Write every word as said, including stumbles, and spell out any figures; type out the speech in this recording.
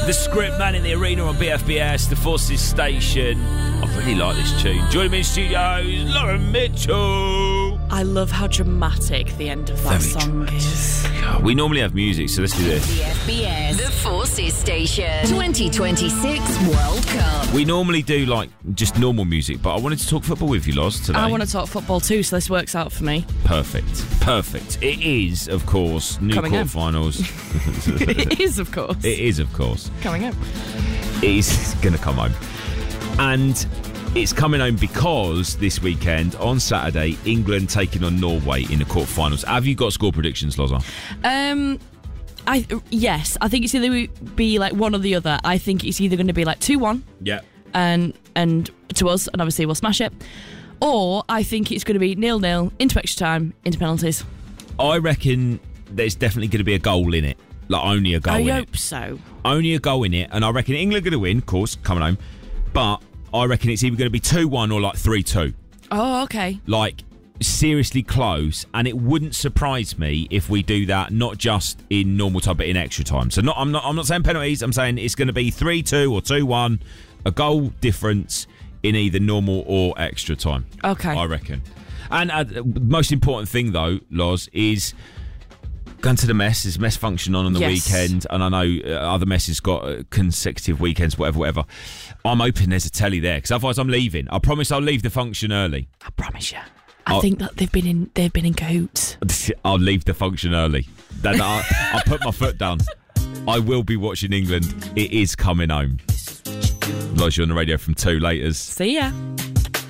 The Script Man in the Arena on B F B S, the Forces Station. I really like this tune. Joining me in studio is Lauren Mitchell. I love how dramatic the end of that Very song dramatic. is. We normally have music, so let's do this. B F B S, the Forces Station, twenty twenty-six World Cup. We normally do like just normal music, but I wanted to talk football with you, Loz, today. I want to talk football too, so this works out for me. Perfect. Perfect. It is, of course, new Coming home. quarterfinals. It is, of course. It is, of course. Coming home. It is going to come home. And it's coming home because this weekend, on Saturday, England taking on Norway in the quarterfinals. Have you got score predictions, Loza? Um, I yes, I think it's either be like one or the other. I think it's either going to be like two one. Yeah. And and to us, and obviously we'll smash it. Or I think it's going to be nil nil into extra time, into penalties. I reckon there's definitely going to be a goal in it. Like, only a goal I in hope it. so. Only a goal in it. And I reckon England are going to win, of course, coming home. But I reckon it's either going to be two one or like three two. Oh, okay. Like, seriously close. And it wouldn't surprise me if we do that, not just in normal time, but in extra time. So not, I'm not I'm not saying penalties. I'm saying it's going to be three two or two one. A goal difference in either normal or extra time. Okay. I reckon. And uh, the most important thing, though, Loz, is going to the mess. There's mess function on on the Yes. weekend, and I know uh, other mess has got uh, consecutive weekends, whatever, whatever. I'm hoping there's a telly there, because otherwise I'm leaving. I promise I'll leave the function early. I promise you. I I'll- think that they've been in they've been in cahoots. I'll leave the function early. Then I, I'll put my foot down. I will be watching England. It is coming home. Loz, you're on the radio from two laters. See ya.